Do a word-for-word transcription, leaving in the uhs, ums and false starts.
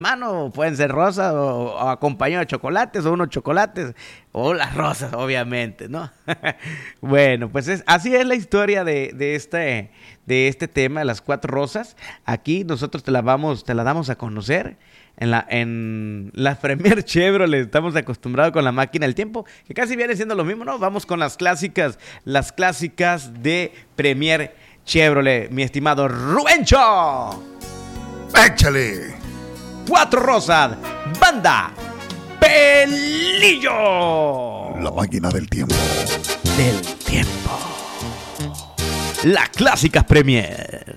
mano, pueden ser rosas o, o acompañados de chocolates o unos chocolates o las rosas, obviamente, ¿no? Bueno, pues es, así es la historia de, de, este, de este tema de las cuatro rosas. Aquí nosotros te la vamos, te la damos a conocer en la, en la Premier Chevrolet. Estamos acostumbrados con la máquina del tiempo, que casi viene siendo lo mismo, ¿no? Vamos con las clásicas, las clásicas de Premier Chevrolet, mi estimado Rubencho. ¡Échale! Cuatro rosas, banda Pelillo. La máquina del tiempo. Del tiempo. Las clásicas Premier.